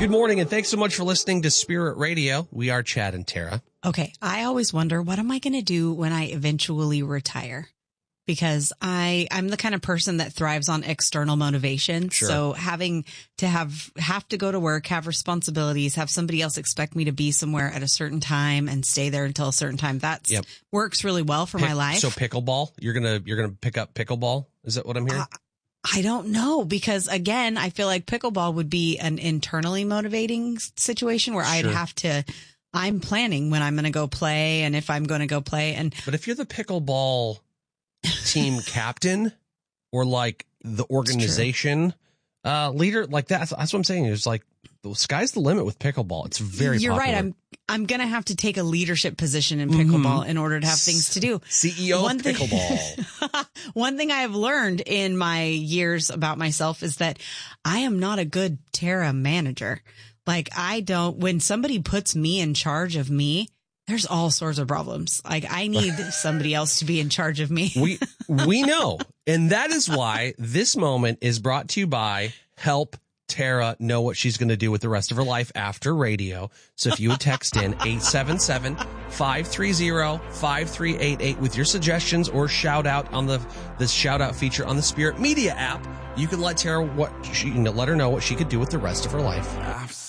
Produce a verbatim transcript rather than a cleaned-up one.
Good morning, and thanks so much for listening to Spirit Radio. We are Chad and Tara. Okay, I always wonder, what am I going to do when I eventually retire? Because I, I'm the kind of person that thrives on external motivation. Sure. So having to have, have to go to work, have responsibilities, have somebody else expect me to be somewhere at a certain time and stay there until a certain time. That's Yep. works really well for Pick- my life. So pickleball, you're going to, you're going to pick up pickleball? Is that what I'm hearing? Uh, I don't know, because again, I feel like pickleball would be an internally motivating situation where I'd Sure. have to, I'm planning when I'm going to go play and if I'm going to go play. And But if you're the pickleball team captain or like the organization uh, leader, like that, that's what I'm saying. It's like the sky's the limit with pickleball. It's very You're popular. right. I'm I'm going to have to take a leadership position in pickleball in order to have things to do. C E O One of thing- pickleball. One thing I have learned in my years about myself is that I am not a good Tara manager. Like I don't, when somebody puts me in charge of me, there's all sorts of problems. Like I need somebody else to be in charge of me. we we know. And that is why this moment is brought to you by Help Tara know what she's going to do with the rest of her life after radio. So if you would text in eight seven seven, five three zero, five three eight eight with your suggestions or shout out on the, the shout out feature on the Spirit Media app, you can let Tara what she, you can let her know what she could do with the rest of her life.